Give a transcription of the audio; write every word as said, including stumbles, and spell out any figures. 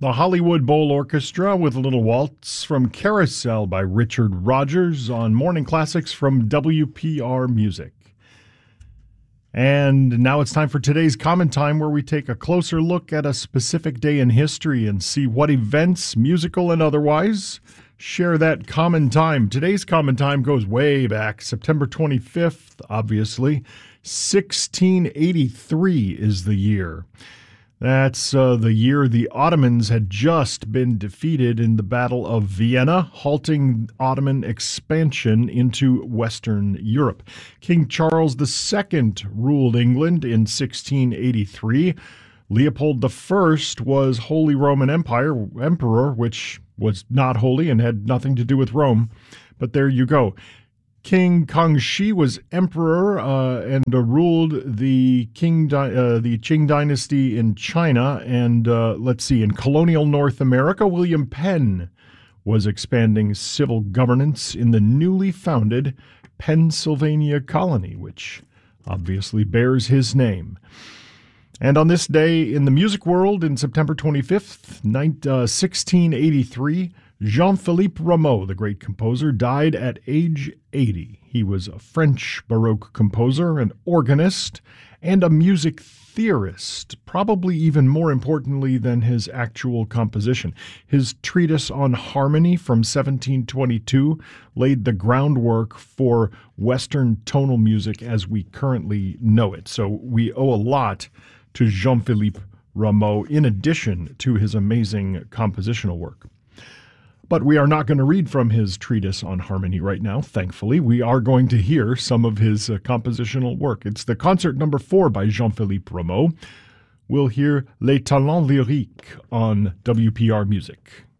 The Hollywood Bowl Orchestra with a little waltz from Carousel by Richard Rodgers on Morning Classics from W P R Music. And now it's time for today's Comment Time, where we take a closer look at a specific day in history and see what events, musical and otherwise, share that common time. Today's common time goes way back, September twenty-fifth, obviously. sixteen eighty-three is the year. That's uh, the year the Ottomans had just been defeated in the Battle of Vienna, halting Ottoman expansion into Western Europe. King Charles the Second ruled England in sixteen eighty-three. Leopold the First was Holy Roman Empire Emperor, which was not holy and had nothing to do with Rome. But there you go. King Kangxi was emperor uh, and uh, ruled the King di- uh, the Qing dynasty in China. And uh, let's see, in colonial North America, William Penn was expanding civil governance in the newly founded Pennsylvania colony, which obviously bears his name. And on this day in the music world, in September twenty-fifth, sixteen eighty-three, Jean-Philippe Rameau, the great composer, died at age eighty. He was a French Baroque composer, an organist, and a music theorist, probably even more importantly than his actual composition. His treatise on harmony from seventeen twenty-two laid the groundwork for Western tonal music as we currently know it. So we owe a lot to Jean-Philippe Rameau, in addition to his amazing compositional work. But we are not going to read from his treatise on harmony right now, thankfully. We are going to hear some of his uh, compositional work. It's the concert number four by Jean-Philippe Rameau. We'll hear Les Talents Lyriques on W P R Music.